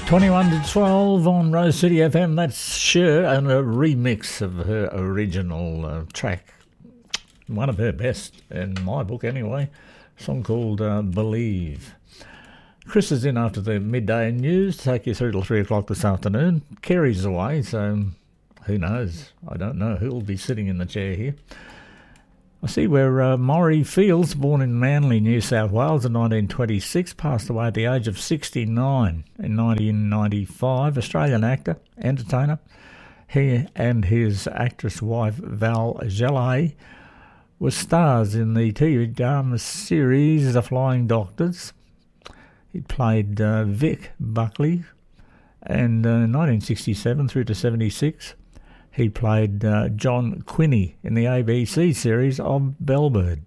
21 to 12 on Rose City FM. That's Cher and a remix of her original track. One of her best, in my book anyway. A song called Believe. Chris is in after the midday news to take you through till 3 o'clock this afternoon. Kerry's away, so who knows? I don't know who'll be sitting in the chair here. I see where Maury Fields, born in Manly, New South Wales in 1926, passed away at the age of 69 in 1995. Australian actor, entertainer. He and his actress wife Val Gelay were stars in the TV drama series The Flying Doctors. He played Vic Buckley, and 1967 through to 76. He played John Quinney in the ABC series of Bellbird.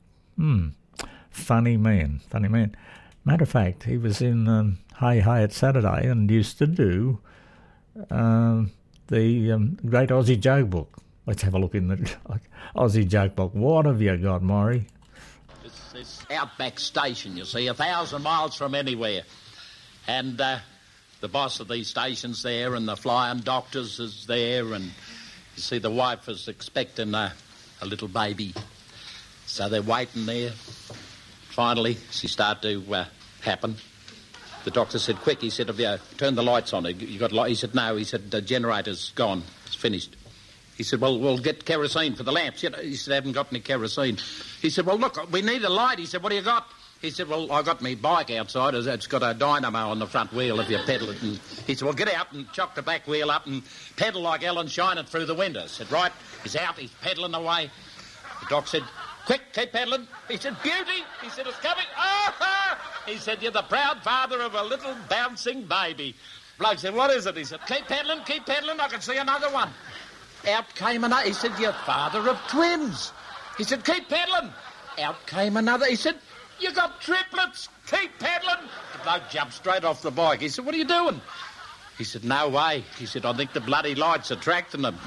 Funny man. Matter of fact, he was in Hey Hey It's Saturday and used to do the Great Aussie Joke Book. Let's have a look in the Aussie Joke Book. What have you got, Maury? It's this outback station, you see, 1,000 miles from anywhere. And the boss of these stations there and the Flying Doctors is there, and you see, the wife is expecting a little baby. So they're waiting there. Finally, she started to happen. The doctor said, quick, he said, have you turned the lights on? You got light? He said, no. He said, the generator's gone. It's finished. He said, well, we'll get kerosene for the lamps. He said, I haven't got any kerosene. He said, well, look, we need a light. He said, what do you got? He said, well, I got my bike outside. It's got a dynamo on the front wheel if you pedal it. And he said, well, get out and chock the back wheel up and pedal like Ellen Shine it through the window. I said, right. He's out. He's pedalling away. The doc said, quick, keep pedalling. He said, beauty. He said, it's coming. Oh! He said, you're the proud father of a little bouncing baby. Bloke said, what is it? He said, keep pedalling. I can see another one. Out came another. He said, you're father of twins. He said, keep pedalling. Out came another. He said, you got triplets. Keep pedalling. The bloke jumped straight off the bike. He said, what are you doing? He said, no way. He said, I think the bloody light's attracting them.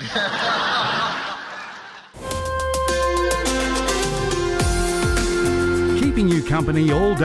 Keeping you company all day.